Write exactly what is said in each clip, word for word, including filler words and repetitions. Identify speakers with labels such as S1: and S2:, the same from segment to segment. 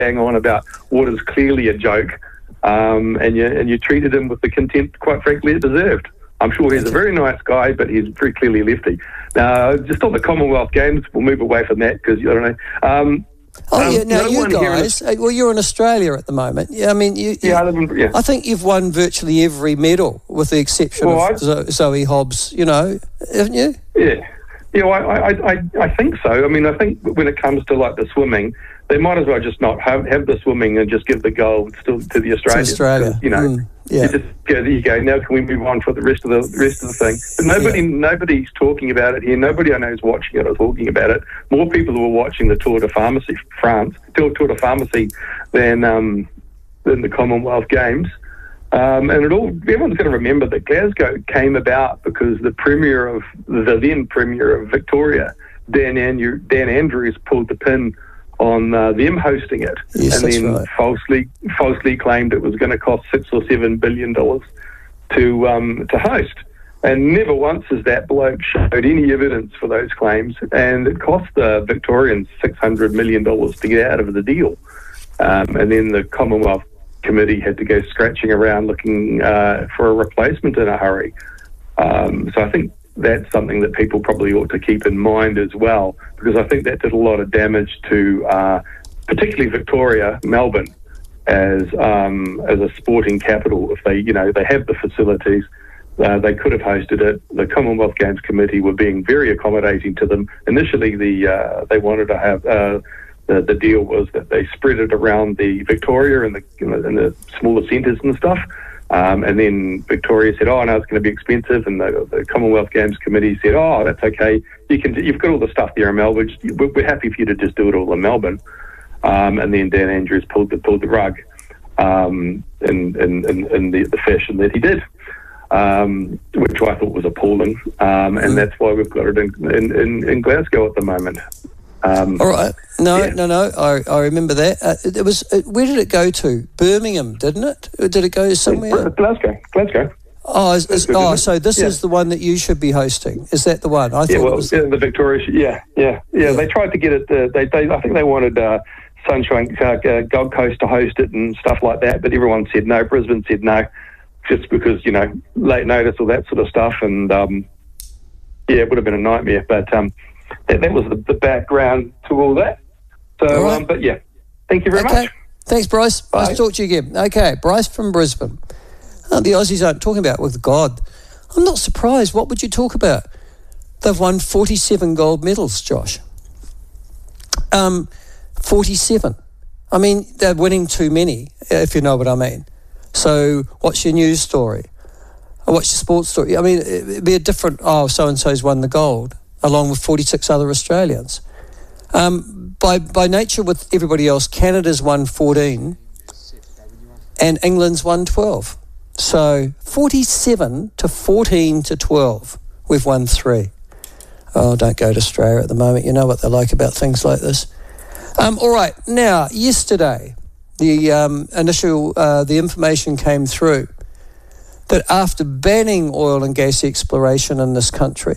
S1: bang on about what is clearly a joke, um, and you and you treated him with the contempt, quite frankly, it deserved. I'm sure he's a very nice guy, but he's very clearly lefty. Now, just on the Commonwealth Games, we'll move away from that because, I don't know. Um,
S2: oh,
S1: um,
S2: yeah, now
S1: no
S2: you guys,
S1: in,
S2: well, you're in Australia at the moment. Yeah, I mean, you, you,
S1: yeah, I, live in, yeah.
S2: I think you've won virtually every medal with the exception
S1: well,
S2: of Zo- Zoe Hobbs, you know, haven't you?
S1: Yeah. Yeah, well, I, I, I, I think so. I mean, I think when it comes to, like, the swimming, they might as well just not have, have the swimming and just give the gold still to the Australians.
S2: To Australia.
S1: You know,
S2: mm, yeah.
S1: you just go, there you go. Now can we move on for the rest of the rest of the thing? But nobody, yeah. nobody's talking about it here. Nobody I know is watching it or talking about it. More people who are watching the Tour de Pharmacie, France, Tour, Tour de Pharmacie, than um, than the Commonwealth Games. Um, and it all, everyone's got to remember that Glasgow came about because the Premier of, the then Premier of Victoria, Dan, Andrew, Dan Andrews, pulled the pin on uh, them hosting it,
S2: yes,
S1: and then
S2: right.
S1: falsely falsely claimed it was going to cost six or seven billion dollars to um, to host. And never once has that bloke showed any evidence for those claims, and it cost the Victorians six hundred million dollars to get out of the deal. Um, and then the Commonwealth Committee had to go scratching around looking uh, for a replacement in a hurry. Um, so I think that's something that people probably ought to keep in mind as well, because I think that did a lot of damage to uh, particularly Victoria, Melbourne, as um, as a sporting capital. If they, you know, they have the facilities, uh, they could have hosted it. The Commonwealth Games Committee were being very accommodating to them. Initially, the uh, they wanted to have. Uh, The, the deal was that they spread it around the Victoria and the, in the, in the smaller centres and stuff. Um, and then Victoria said, oh, no, it's going to be expensive. And the, the Commonwealth Games Committee said, oh, that's okay. You can, you've got all the stuff there in Melbourne. We're, we're happy for you to just do it all in Melbourne. Um, and then Dan Andrews pulled the, pulled the rug um, in, in, in, in the, the fashion that he did, um, which I thought was appalling. Um, and that's why we've got it in, in, in, in Glasgow at the moment. Um,
S2: All right. No,
S1: yeah.
S2: no, no. I, I remember that. Uh, it was. Uh, where did it go to? Birmingham, didn't it? Or did it go somewhere?
S1: Glasgow. Glasgow.
S2: Oh, is, is, oh, so this
S1: yeah.
S2: is the one that you should be hosting. Is that the one? I
S1: yeah,
S2: thought
S1: well,
S2: it was
S1: yeah, the Victoria. Yeah, yeah, yeah, yeah. They tried to get it. Uh, they, they, I think they wanted uh, Sunshine uh, Gold Coast to host it and stuff like that, but everyone said no. Brisbane said no, just because, you know, late notice, all that sort of stuff, and um, yeah, it would have been a nightmare. But um, that, that was the, the background to all that. So, right. um, but yeah, thank you very
S2: okay.
S1: much. Thanks,
S2: Bryce. Bye. Nice to talk to you again. Okay, Bryce from Brisbane. Uh, the Aussies aren't talking about with God. I'm not surprised. What would you talk about? They've won forty-seven gold medals, Josh. Um, forty-seven. I mean, they're winning too many, if you know what I mean. So what's your news story? Or what's your sports story? I mean, it'd be a different, oh, so-and-so's won the gold, along with forty-six other Australians. Um, by by nature, with everybody else, Canada's won fourteen and England's won twelve. So forty-seven to fourteen to twelve, we've won three. Oh, don't go to Australia at the moment. You know what they're like about things like this. Um, all right, now, yesterday, the um, initial, uh, the information came through that after banning oil and gas exploration in this country,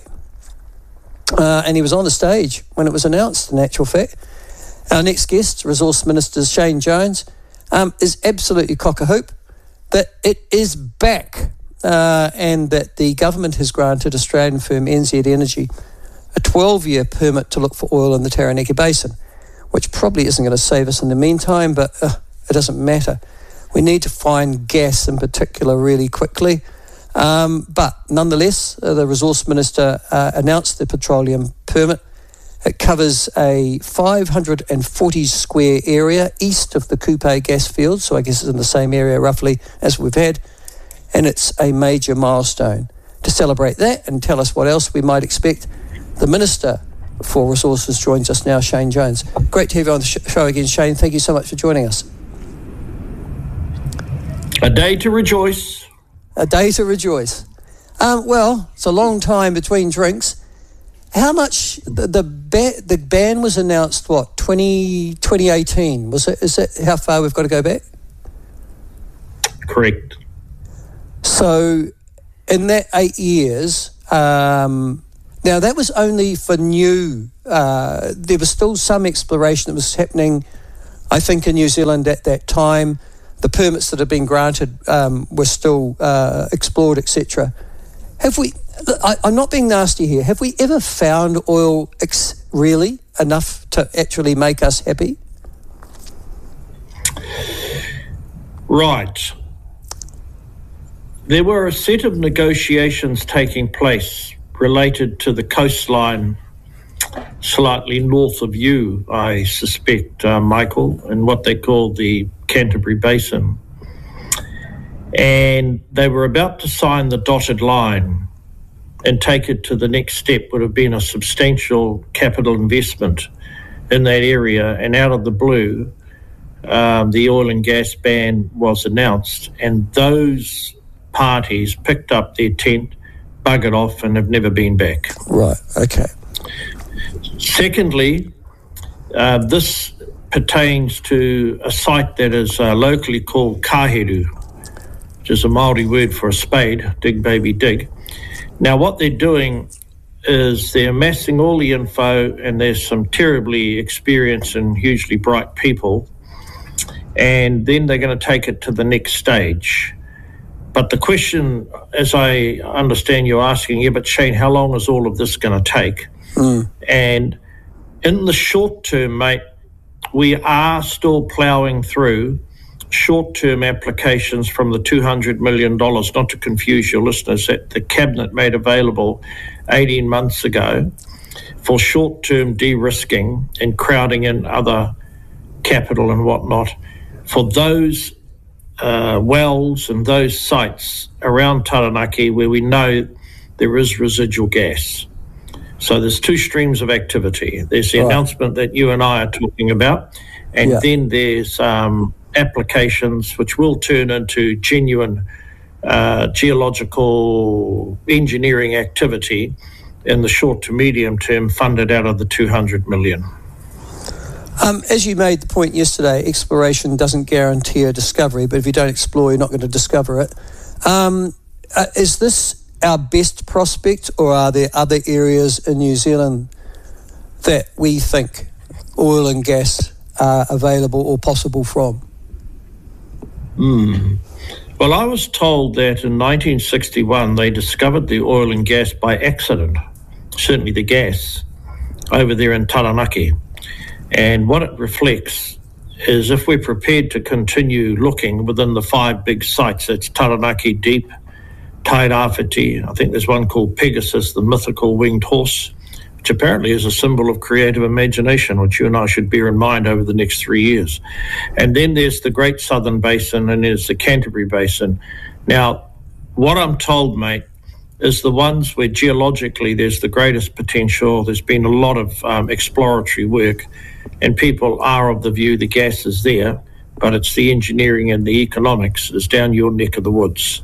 S2: uh, and he was on the stage when it was announced, in actual fact, our next guest, Resource Minister Shane Jones, um, is absolutely cock-a-hoop that it is back uh, and that the government has granted Australian firm N Z Energy a twelve-year permit to look for oil in the Taranaki Basin, which probably isn't going to save us in the meantime, but uh, it doesn't matter. We need to find gas in particular really quickly. Um, but nonetheless, uh, the Resource Minister uh, announced the petroleum permit. It covers a five hundred forty square area east of the Kupe gas field, so I guess it's in the same area roughly as we've had, and it's a major milestone. To celebrate that and tell us what else we might expect, the Minister for Resources joins us now, Shane Jones. Great to have you on the sh- show again, Shane. Thank you so much for joining us.
S3: A day to rejoice.
S2: A day to rejoice. Um, well, it's a long time between drinks. How much, the the, ba- the ban was announced, what, twenty, twenty eighteen? Was it, is that how far we've got to go back?
S3: Correct.
S2: So in that eight years, um, now that was only for new, uh, there was still some exploration that was happening I think in New Zealand at that time, the permits that had been granted um, were still uh, explored, et cetera. Have we, I, I'm not being nasty here, have we ever found oil ex- really enough to actually make us happy?
S3: Right. There were a set of negotiations taking place related to the coastline slightly north of you, I suspect, uh, Michael, in what they call the Canterbury Basin. And they were about to sign the dotted line and take it to the next step. Would have been a substantial capital investment in that area. And out of the blue, um, the oil and gas ban was announced. And those parties picked up their tent, buggered off, and have never been back.
S2: Right, okay.
S3: Secondly, uh, this pertains to a site that is uh, locally called Kaheru, which is a Māori word for a spade, dig baby dig. Now what they're doing is they're amassing all the info, and there's some terribly experienced and hugely bright people, and then they're going to take it to the next stage. But the question, as I understand you're asking, yeah, but Shane, how long is all of this going to take? Mm. And in the short term, mate, we are still ploughing through short-term applications from the two hundred million dollars, not to confuse your listeners, that the Cabinet made available eighteen months ago for short-term de-risking and crowding in other capital and whatnot for those uh, wells and those sites around Taranaki where we know there is residual gas. So there's two streams of activity. There's the right. announcement that you and I are talking about, and yeah. then there's um, applications which will turn into genuine uh, geological engineering activity in the short to medium term, funded out of the two hundred million.
S2: Um, as you made the point yesterday, exploration doesn't guarantee a discovery, but if you don't explore, you're not going to discover it. Um, uh, is this our best prospect, or are there other areas in New Zealand that we think oil and gas are available or possible from?
S3: Mm. Well, I was told that in nineteen sixty-one they discovered the oil and gas by accident, certainly the gas, over there in Taranaki. And what it reflects is if we're prepared to continue looking within the five big sites, that's Taranaki Deep, Tairāwhiti, I think there's one called Pegasus, the mythical winged horse, which apparently is a symbol of creative imagination, which you and I should bear in mind over the next three years. And then there's the Great Southern Basin, and there's the Canterbury Basin. Now, what I'm told, mate, is the ones where geologically there's the greatest potential. There's been a lot of um, exploratory work, and people are of the view the gas is there, but it's the engineering and the economics is down your neck of the woods.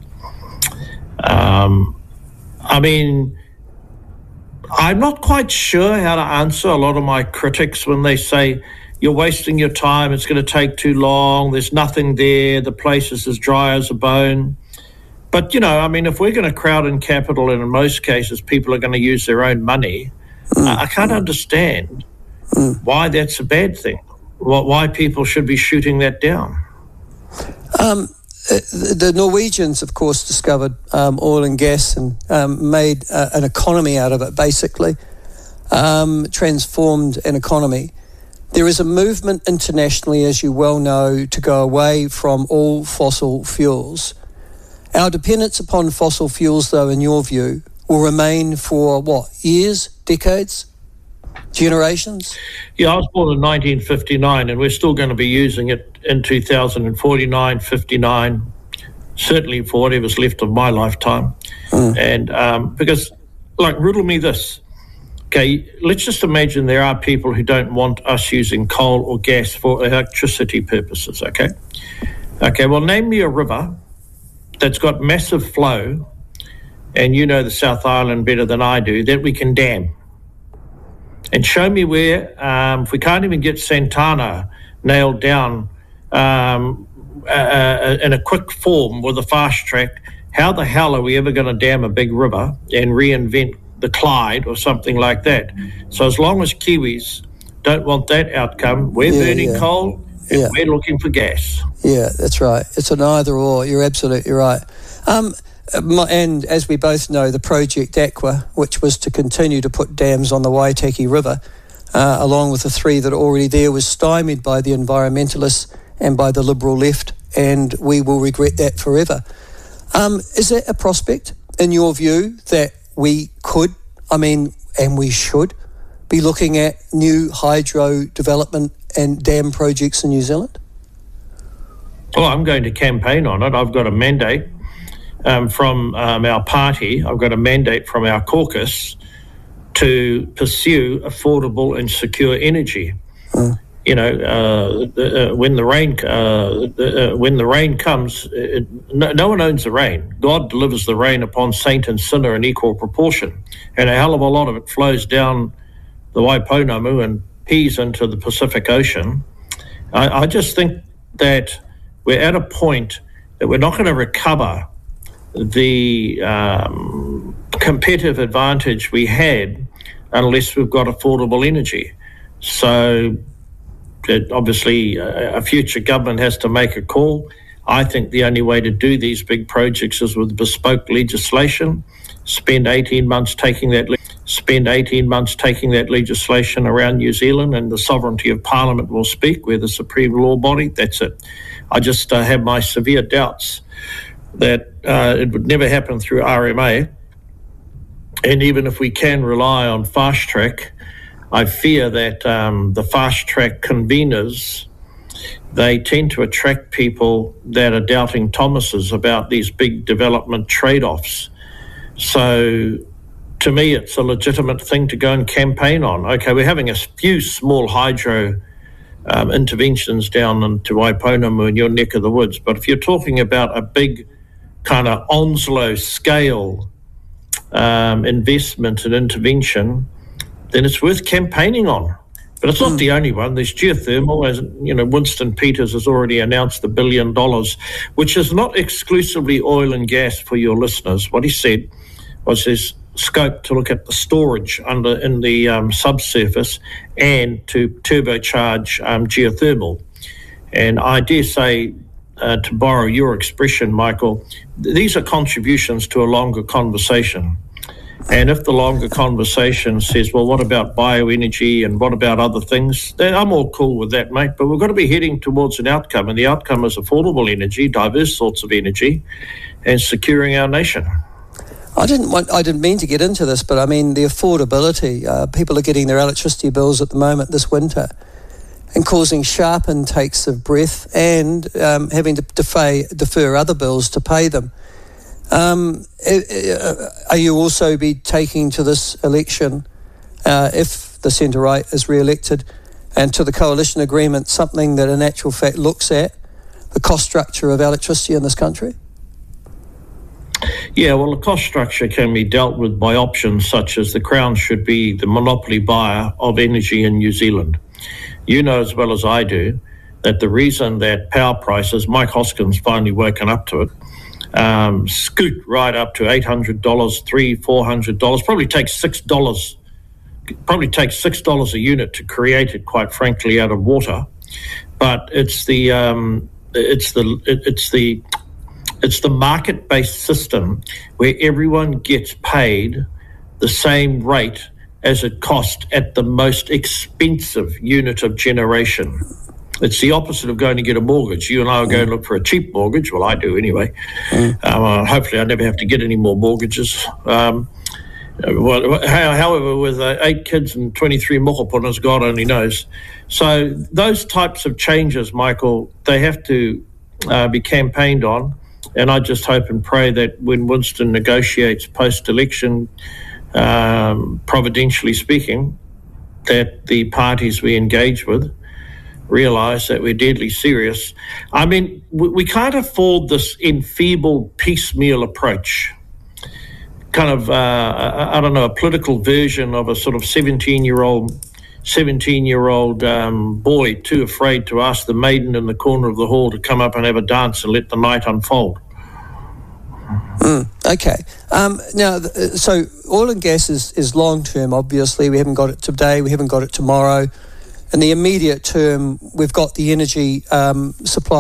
S3: Um, I mean, I'm not quite sure how to answer a lot of my critics when they say, you're wasting your time, it's going to take too long, there's nothing there, the place is as dry as a bone. But, you know, I mean, if we're going to crowd in capital, and in most cases people are going to use their own money, mm. I can't understand mm. why that's a bad thing, why people should be shooting that down.
S2: Um. The Norwegians, of course, discovered um, oil and gas and um, made uh, an economy out of it, basically, um, transformed an economy. There is a movement internationally, as you well know, to go away from all fossil fuels. Our dependence upon fossil fuels, though, in your view, will remain for, what, years, decades, generations?
S3: Yeah, I was born in nineteen fifty-nine, and we're still going to be using it in two thousand forty-nine, fifty-nine, certainly for whatever's left of my lifetime. Mm. And um, because, like, riddle me this. Okay, let's just imagine there are people who don't want us using coal or gas for electricity purposes, okay? Okay, well, name me a river that's got massive flow, and you know the South Island better than I do, that we can dam. And show me where, um, if we can't even get Santana nailed down um, uh, in a quick form with a fast track, how the hell are we ever going to dam a big river and reinvent the Clyde or something like that? So as long as Kiwis don't want that outcome, we're yeah, burning
S2: yeah.
S3: coal and
S2: yeah.
S3: we're looking for gas.
S2: Yeah, that's right. It's an either or. You're absolutely right. Um, and as we both know, the Project Aqua, which was to continue to put dams on the Waitaki River, uh, along with the three that are already there, was stymied by the environmentalists and by the Liberal left, and we will regret that forever. Um, is that a prospect, in your view, that we could, I mean, and we should, be looking at new hydro development and dam projects in New Zealand?
S3: Well, I'm going to campaign on it. I've got a mandate um, from um, our party. I've got a mandate from our caucus to pursue affordable and secure energy. Mm. You know, uh, uh, when the rain uh, uh, when the rain comes, it, no, no one owns the rain. God delivers the rain upon saint and sinner in equal proportion, and a hell of a lot of it flows down the Waiponamu and pees into the Pacific Ocean. I, I just think that we're at a point that we're not going to recover the um, competitive advantage we had unless we've got affordable energy. So it, obviously a, a future government has to make a call. I think the only way to do these big projects is with bespoke legislation. Spend eighteen months taking that le- spend eighteen months taking that legislation around New Zealand, and the sovereignty of Parliament will speak. We're the supreme law body. That's it. I just uh, have my severe doubts that uh, it would never happen through R M A. And even if we can rely on fast track, I fear that um, the fast track conveners, they tend to attract people that are doubting Thomases about these big development trade-offs. So to me, it's a legitimate thing to go and campaign on. Okay, we're having a few small hydro um, interventions down into Waiponamu in your neck of the woods, but if you're talking about a big kind of Onslow scale um, investment and intervention, then it's worth campaigning on. But it's not mm. the only one. There's geothermal, as you know, Winston Peters has already announced the billion dollars, which is not exclusively oil and gas for your listeners. What he said was there's scope to look at the storage under in the um, subsurface and to turbocharge um, geothermal. And I dare say, uh, to borrow your expression, Michael, th- these are contributions to a longer conversation. And if the longer conversation says, well, what about bioenergy and what about other things? Then I'm all cool with that, mate. But we've got to be heading towards an outcome, and the outcome is affordable energy, diverse sorts of energy, and securing our nation.
S2: I didn't want, I didn't mean to get into this, but I mean the affordability. Uh, people are getting their electricity bills at the moment this winter and causing sharp intakes of breath and um, having to defer, defer other bills to pay them. Um, are you also be taking to this election, uh, if the centre-right is re-elected, and to the coalition agreement, something that in actual fact looks at the cost structure of electricity in this country?
S3: Yeah, well, the cost structure can be dealt with by options such as the Crown should be the monopoly buyer of energy in New Zealand. You know as well as I do that the reason that power prices, Mike Hoskins finally woken up to it, Um, scoot right up to eight hundred dollars, three hundred dollars, four hundred dollars, probably takes six dollars, probably takes six dollars a unit to create it, quite frankly, out of water. But it's the um, it's the it's the it's the market-based system where everyone gets paid the same rate as it cost at the most expensive unit of generation. It's the opposite of going to get a mortgage. You and I will go and look for a cheap mortgage. Well, I do anyway. Mm. Um, hopefully I never have to get any more mortgages. Um, well, however, with uh, eight kids and twenty-three mokopunas, God only knows. So those types of changes, Michael, they have to uh, be campaigned on. And I just hope and pray that when Winston negotiates post-election, um, providentially speaking, that the parties we engage with realise that we're deadly serious. I mean, we, we can't afford this enfeebled piecemeal approach, kind of, uh, I don't know, a political version of a sort of seventeen-year-old seventeen-year-old um, boy too afraid to ask the maiden in the corner of the hall to come up and have a dance and let the night unfold.
S2: Mm, okay. Um, now, so oil and gas is, is long-term, obviously. We haven't got it today. We haven't got it tomorrow. in the immediate term, we've got the energy um, supply